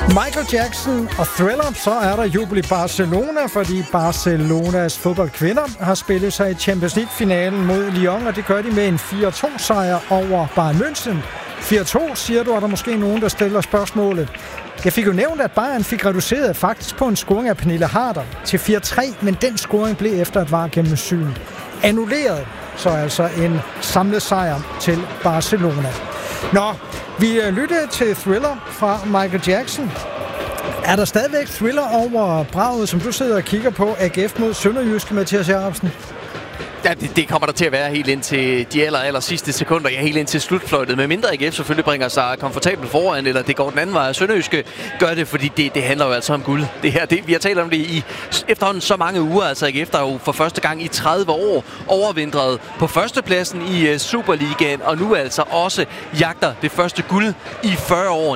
Michael Jackson og Thriller, så er der jubel i Barcelona, fordi Barcelonas fodboldkvinder har spillet sig i Champions League-finalen mod Lyon, og det gør de med en 4-2-sejr over Bayern München. 4-2, siger du, er der måske nogen, der stiller spørgsmålet. Jeg fik jo nævnt, at Bayern fik reduceret faktisk på en scoring af Pernille Harder til 4-3, men den scoring blev efter et VAR-gennemsyn annulleret. Så altså en samlet sejr til Barcelona. Nå, vi lyttede til Thriller fra Michael Jackson. Er der stadigvæk thriller over braget, som du sidder og kigger på, AGF mod Sønderjyske, Mathias Jacobsen? Ja, det kommer der til at være helt ind til de aller sidste sekunder. Ja, helt ind til slutfløjtet. Med mindre AGF selvfølgelig bringer sig komfortabelt foran, eller det går den anden vej. Sønderjyske gør det, fordi det handler jo altså om guld. Det her, vi har talt om det i efterhånden så mange uger. Altså AGF, der jo for første gang i 30 år overvintret på førstepladsen i Superligaen, og nu altså også jagter det første guld i 40 år,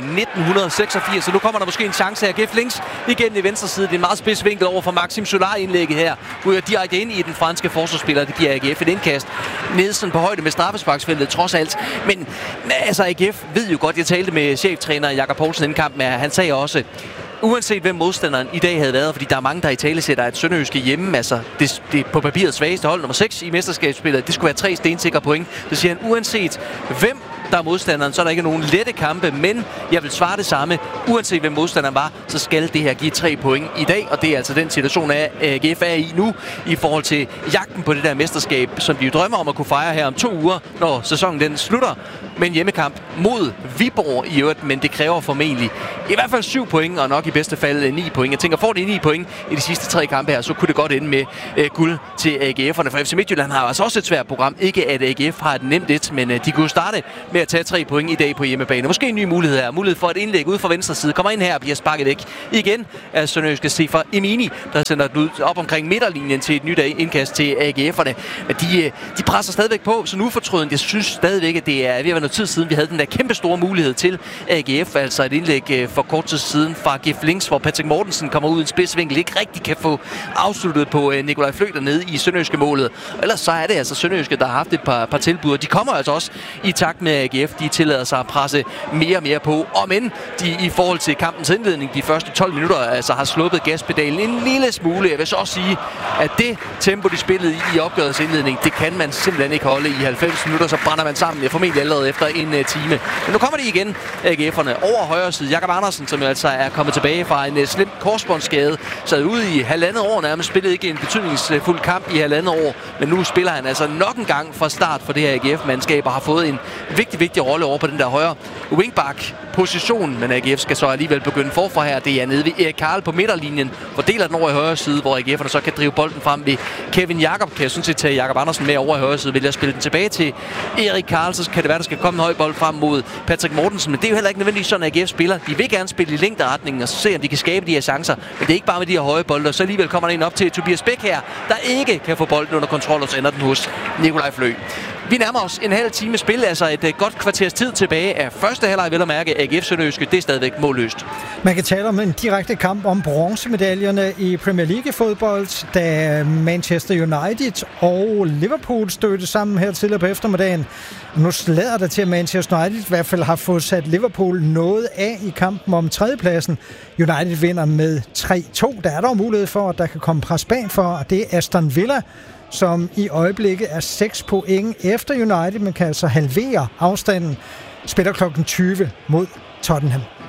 1986. Så nu kommer der måske en chance af AGF links igen i venstre side. Det er en meget spids vinkel over for Maxim Solar-indlægget her. Ryger direkte ind i den franske forsvarsspiller. Det giver AGF et indkast. Nielsen på højde med straffesparksfeltet, trods alt. Men altså, AGF ved jo godt, jeg talte med cheftræner Jakob Poulsen inden kampen, han sagde også, uanset hvem modstanderen i dag havde været, fordi der er mange, der i tale sætter, at Sønderjyske hjemme, altså det på papiret svageste hold, nummer 6 i mesterskabsspillet, det skulle være 3 stensikre point. Så siger han, uanset hvem der er modstanderen, så er der ikke nogen lette kampe, men jeg vil svare det samme. Uanset hvem modstanderen var, så skal det her give 3 point i dag, og det er altså den situation, AGF er i nu, i forhold til jagten på det der mesterskab, som de jo drømmer om at kunne fejre her om 2 uger, når sæsonen den slutter, med en hjemmekamp mod Viborg i øvrigt, men det kræver formentlig i hvert fald 7 point, og nok i bedste fald 9 point. Jeg tænker, får de 9 point i de sidste 3 kampe her, så kunne det godt ende med guld til AGF'erne, for FC Midtjylland har altså også et svært program. Ikke at AGF har et nemt et, men de kunne starte med at tage 3 point i dag på hjemmebane. Måske en ny mulighed her. Mulighed for et indlæg ud fra venstre side. Kommer ind her og bliver sparket væk. Igen er Sønderjyske Sefer Emini, der sender det ud op omkring midterlinjen til et nyt indkast til AGF'erne. Men de presser stadigvæk på, så nu fortryden. Jeg synes stadigvæk, at det er ved at være noget tid siden, vi havde den der kæmpe store mulighed til AGF. Altså et indlæg for kort tid siden fra GF Links, hvor Patrick Mortensen kommer ud i en spidsvinkel, ikke rigtig kan få afsluttet på Nikolaj Fløg dernede i Sønderjyske målet. Og ellers så er det altså Sønderjyske, der har haft et par tilbud. De kommer altså også i takt med AGF. De tillader sig at presse mere og mere på. Og men de i forhold til kampens indledning, de første 12 minutter, altså har sluppet gaspedalen en lille smule. Jeg vil så også sige, at det tempo, de spillede i opgørets indledning, det kan man simpelthen ikke holde i 90 minutter, så brænder man sammen. Jeg formentlig allerede efter en time. Men nu kommer de igen, AGF'erne, over højre side. Jakob Andersen, som jo altså er kommet tilbage fra en slem korsbåndsskade, sad ude i 1,5 år nærmest, spillede ikke en betydningsfuld kamp i 1,5 år, men nu spiller han altså nok en gang fra start for det her AGF-mandskab og har fået en vigtig rolle over på den der højre wingback-position, men AGF skal så alligevel begynde forfra her. Det er nede ved Erik Karl på midterlinjen, fordeler den over i højre side, hvor AGF'erne så kan drive bolden frem ved Kevin Jakob. Kan jeg sådan set tage Jakob Andersen med over i højre side, vil jeg spille den tilbage til Erik Karl, så kan det være, der skal komme en høj bold frem mod Patrick Mortensen, men det er jo heller ikke nødvendigvis sådan, at AGF spiller. De vil gerne spille i længderetningen og så se, om de kan skabe de her chancer, men det er ikke bare med de her høje bolde, og så alligevel kommer der en op til Tobias Bæk her, der ikke kan få bolden under kontrol, og så ender den hos Nikolaj Fløg. Vi nærmer os en halv time spil, altså et godt kvarters tid tilbage af første halvleg, vil at mærke. AGF Sønderjyske, det er stadigvæk målløst. Man kan tale om en direkte kamp om bronzemedaljerne i Premier League-fodbold, da Manchester United og Liverpool stødte sammen her tidligere på eftermiddagen. Nu lader det til, at Manchester United i hvert fald har fået sat Liverpool noget af i kampen om tredjepladsen. United vinder med 3-2. Der er dog mulighed for, at der kan komme pres bagfor, og det er Aston Villa, som i øjeblikket er 6 point efter United, men kan altså halvere afstanden, spiller klokken 20 mod Tottenham.